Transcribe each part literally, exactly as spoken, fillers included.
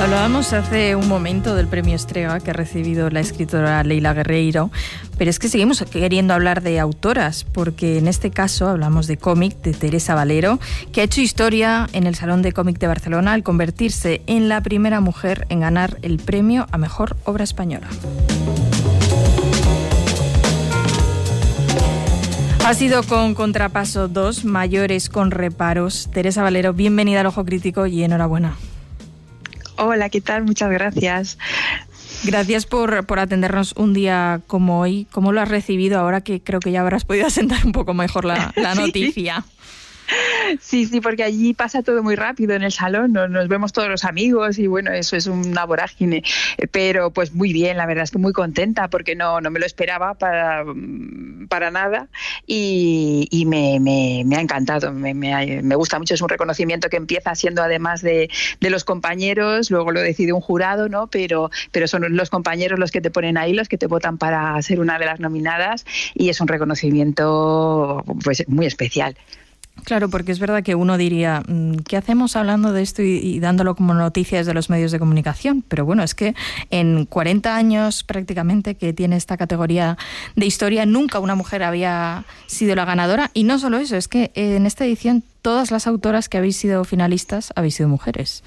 Hablábamos hace un momento del premio Estrega que ha recibido la escritora Leila Guerreiro, pero es que seguimos queriendo hablar de autoras, porque en este caso hablamos de cómic de Teresa Valero, que ha hecho historia en el Salón de Cómic de Barcelona al convertirse en la primera mujer en ganar el premio a Mejor Obra Española. Ha sido con Contrapaso dos, Mayores con reparos. Teresa Valero, bienvenida al Ojo Crítico y enhorabuena. Hola, ¿qué tal? Muchas gracias. Gracias por, por atendernos un día como hoy. ¿Cómo lo has recibido ahora que creo que ya habrás podido asentar un poco mejor la, la noticia? Sí. Sí, sí, porque allí pasa todo muy rápido en el salón, nos, nos vemos todos los amigos y bueno, eso es una vorágine, pero pues muy bien, la verdad es que muy contenta porque no, no me lo esperaba para, para nada y, y me, me, me ha encantado, me, me, me gusta mucho, es un reconocimiento que empieza siendo además de, de los compañeros, luego lo decide un jurado, ¿no? pero, pero son los compañeros los que te ponen ahí, los que te votan para ser una de las nominadas y es un reconocimiento pues muy especial. Claro, porque es verdad que uno diría, ¿qué hacemos hablando de esto y, y dándolo como noticias de los medios de comunicación? Pero bueno, es que en cuarenta años prácticamente que tiene esta categoría de historia, nunca una mujer había sido la ganadora. Y no solo eso, es que en esta edición todas las autoras que habéis sido finalistas habéis sido mujeres.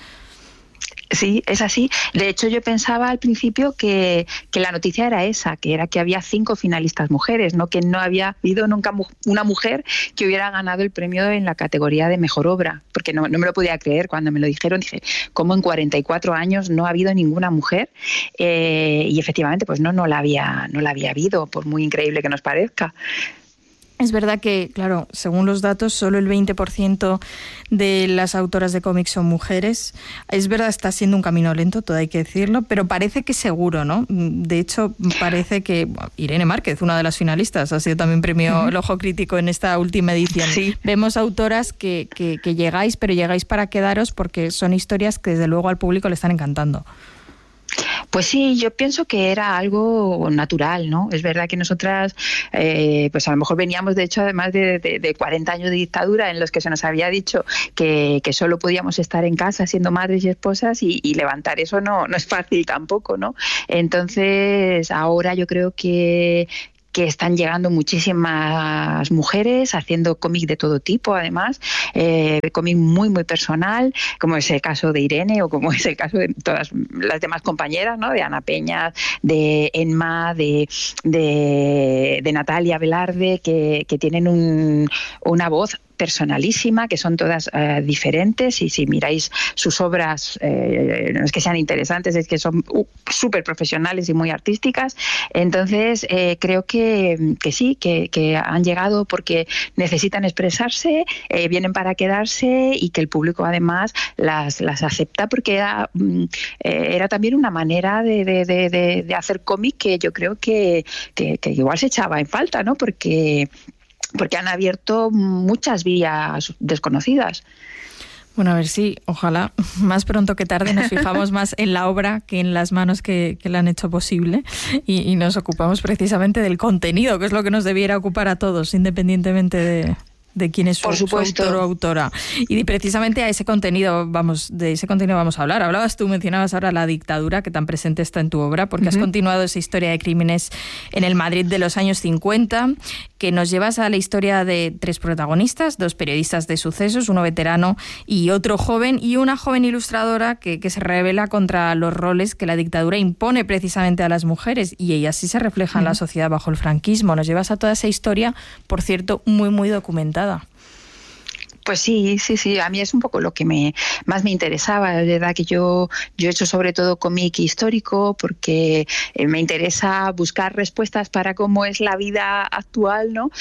Sí, es así. De hecho, yo pensaba al principio que, que la noticia era esa, que era que había cinco finalistas mujeres, no que no había habido nunca una mujer que hubiera ganado el premio en la categoría de mejor obra, porque no, no me lo podía creer cuando me lo dijeron. Dije, ¿cómo en cuarenta y cuatro años no ha habido ninguna mujer? Eh, y efectivamente, pues no, no la había, no la había habido, por muy increíble que nos parezca. Es verdad que, claro, según los datos, solo el veinte por ciento de las autoras de cómics son mujeres. Es verdad, está siendo un camino lento, todo hay que decirlo, pero parece que seguro, ¿no? De hecho, parece que bueno, Irene Márquez, una de las finalistas, ha sido también premio uh-huh. El Ojo Crítico en esta última edición. Sí. Vemos autoras que, que, que llegáis, pero llegáis para quedaros porque son historias que desde luego al público le están encantando. Pues sí, yo pienso que era algo natural, ¿no? Es verdad que nosotras, eh, pues a lo mejor veníamos, de hecho, además de, de, de cuarenta años de dictadura en los que se nos había dicho que, que solo podíamos estar en casa siendo madres y esposas y, y levantar eso no, no es fácil tampoco, ¿no? Entonces, ahora yo creo que que están llegando muchísimas mujeres haciendo cómic de todo tipo, además, eh, cómic muy, muy personal, como es el caso de Irene o como es el caso de todas las demás compañeras, ¿no? De Ana Peña, de Enma, de, de, de Natalia Velarde, que, que tienen un, una voz personalísima, que son todas eh, diferentes y si miráis sus obras eh, no es que sean interesantes, es que son uh, súper profesionales y muy artísticas. Entonces eh, creo que, que sí, que, que han llegado porque necesitan expresarse, eh, vienen para quedarse y que el público además las, las acepta porque era, eh, era también una manera de, de, de, de hacer cómic que yo creo que, que, que igual se echaba en falta, ¿no? Porque porque han abierto muchas vías desconocidas. Bueno, a ver si, ojalá, más pronto que tarde nos fijamos más en la obra que en las manos que, que la han hecho posible y, y nos ocupamos precisamente del contenido, que es lo que nos debiera ocupar a todos, independientemente de... de quién es su, su autor o autora. Y precisamente a ese contenido vamos, de ese contenido vamos a hablar. Hablabas tú, mencionabas ahora la dictadura, que tan presente está en tu obra, porque uh-huh. has continuado esa historia de crímenes en el Madrid de los años cincuenta, que nos llevas a la historia de tres protagonistas, dos periodistas de sucesos, uno veterano y otro joven, y una joven ilustradora que, que se rebela contra los roles que la dictadura impone precisamente a las mujeres, y ella sí se refleja uh-huh. en la sociedad bajo el franquismo. Nos llevas a toda esa historia, por cierto, muy, muy documentada. Pues sí, sí, sí. A mí es un poco lo que me más me interesaba. Es verdad que yo, yo he hecho sobre todo cómic histórico porque me interesa buscar respuestas para cómo es la vida actual, ¿no?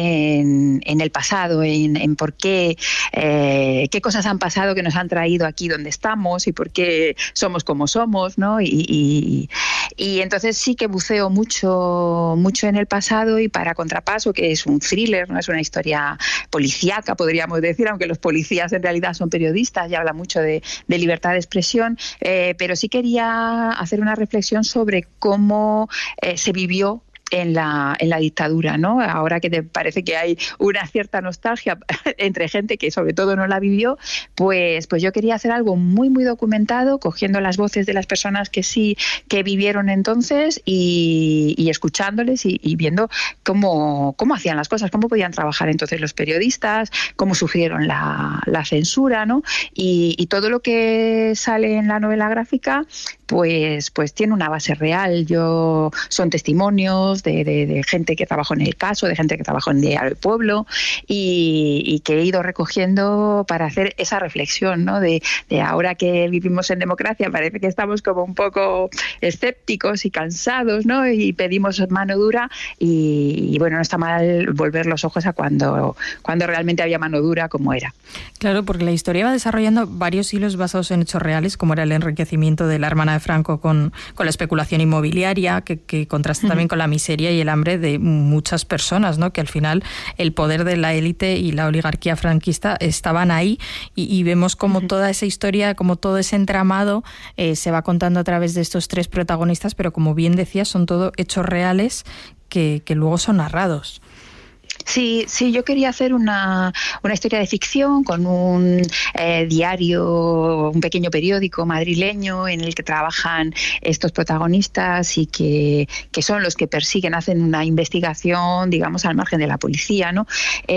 En, en el pasado, en, en por qué, eh, qué cosas han pasado que nos han traído aquí donde estamos y por qué somos como somos, ¿no? Y, y, y entonces sí que buceo mucho, mucho en el pasado y para Contrapaso, que es un thriller, no es una historia policíaca, podríamos decir, aunque los policías en realidad son periodistas y habla mucho de, de libertad de expresión, eh, pero sí quería hacer una reflexión sobre cómo eh, se vivió en la, en la dictadura, ¿no? Ahora que te parece que hay una cierta nostalgia entre gente que sobre todo no la vivió, pues, pues yo quería hacer algo muy, muy documentado, cogiendo las voces de las personas que sí, que vivieron entonces y, y escuchándoles y, y viendo cómo, cómo hacían las cosas, cómo podían trabajar entonces los periodistas, cómo sufrieron la, la censura, ¿no? Y, y todo lo que sale en la novela gráfica pues, pues tiene una base real. Yo, son testimonios de, de, de gente que trabajó en el caso, de gente que trabajó en Diario del Pueblo y, y que he ido recogiendo para hacer esa reflexión, ¿no? De, de ahora que vivimos en democracia parece que estamos como un poco escépticos y cansados, ¿no? Y pedimos mano dura y, y bueno, no está mal volver los ojos a cuando, cuando realmente había mano dura como era. Claro, porque la historia va desarrollando varios hilos basados en hechos reales, como era el enriquecimiento de la hermana de Franco con, con la especulación inmobiliaria, que, que contrasta uh-huh. también con la miseria y el hambre de muchas personas, ¿no? Que al final el poder de la élite y la oligarquía franquista estaban ahí y, y vemos como uh-huh. toda esa historia, como todo ese entramado eh, se va contando a través de estos tres protagonistas, pero como bien decías, son todo hechos reales que, que luego son narrados. Sí, sí, yo quería hacer una, una historia de ficción con un eh, diario, un pequeño periódico madrileño en el que trabajan estos protagonistas y que, que son los que persiguen, hacen una investigación, digamos, al margen de la policía, ¿no?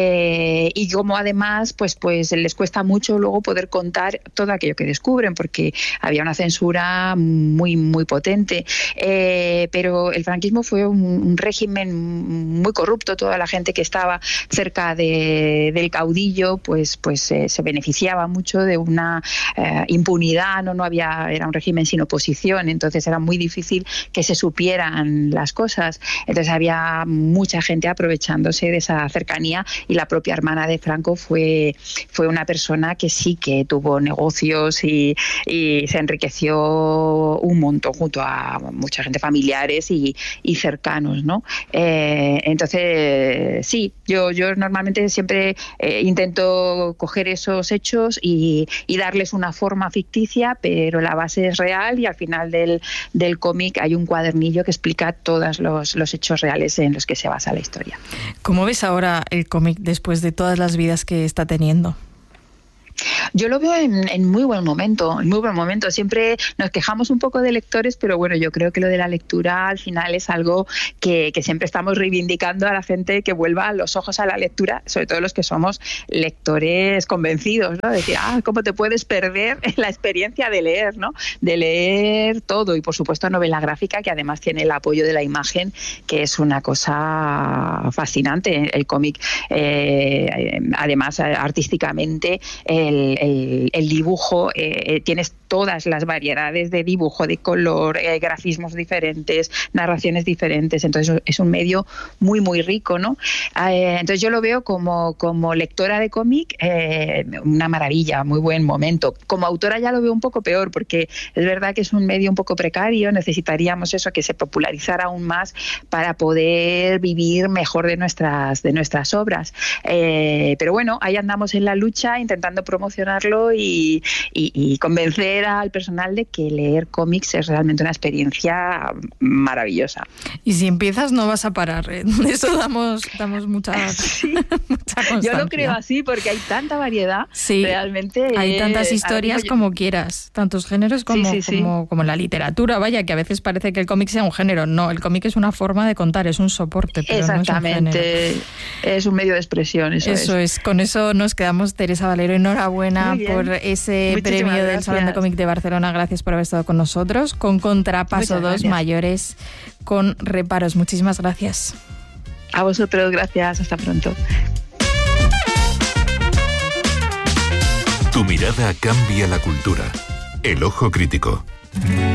Eh, y como además, pues, pues les cuesta mucho luego poder contar todo aquello que descubren, porque había una censura muy, muy potente. Eh, pero el franquismo fue un, un régimen muy corrupto, toda la gente que estaba cerca de, del caudillo pues pues eh, se beneficiaba mucho de una eh, impunidad, no no había, era un régimen sin oposición, entonces era muy difícil que se supieran las cosas, entonces había mucha gente aprovechándose de esa cercanía y la propia hermana de Franco fue fue una persona que sí que tuvo negocios y, y se enriqueció un montón junto a mucha gente, familiares y, y cercanos, ¿no? Eh, entonces sí, yo, yo normalmente siempre eh, intento coger esos hechos y, y darles una forma ficticia, pero la base es real y al final del, del cómic hay un cuadernillo que explica todos los, los hechos reales en los que se basa la historia. ¿Cómo ves ahora el cómic después de todas las vidas que está teniendo? Yo lo veo en, en muy buen momento, en muy buen momento. Siempre nos quejamos un poco de lectores, pero bueno, yo creo que lo de la lectura al final es algo que, que siempre estamos reivindicando a la gente que vuelva los ojos a la lectura, sobre todo los que somos lectores convencidos, ¿no? Decir, ah, ¿cómo te puedes perder la experiencia de leer, ¿no? De leer todo y por supuesto novela gráfica, que además tiene el apoyo de la imagen, que es una cosa fascinante. El cómic, eh, además artísticamente, el El, el, el dibujo, eh, tienes todas las variedades de dibujo, de color, eh, grafismos diferentes, narraciones diferentes, entonces es un medio muy muy rico, ¿no? Eh, entonces yo lo veo como, como lectora de cómic eh, una maravilla, muy buen momento. Como autora ya lo veo un poco peor, porque es verdad que es un medio un poco precario, necesitaríamos eso, que se popularizara aún más para poder vivir mejor de nuestras, de nuestras obras. Eh, pero bueno, ahí andamos en la lucha intentando promocionarlo y, y, y convencer al personal de que leer cómics es realmente una experiencia maravillosa. Y si empiezas no vas a parar, ¿eh? Eso damos, damos mucha, sí. mucha constancia. Yo lo creo así porque hay tanta variedad, sí, realmente. Hay tantas eh, historias como quieras, tantos géneros como, sí, sí, como, sí. como la literatura, vaya, que a veces parece que el cómic sea un género. No, el cómic es una forma de contar, es un soporte, pero exactamente, no es un género. Es un medio de expresión, eso, eso es. es. Con eso nos quedamos. Teresa Valero, enhorabuena por ese Muchísimas premio gracias. del Salón de Cómic de Barcelona. Gracias por haber estado con nosotros. Con Contrapaso dos, mayores con reparos. Muchísimas gracias. A vosotros, gracias. Hasta pronto. Tu mirada cambia la cultura. El ojo crítico.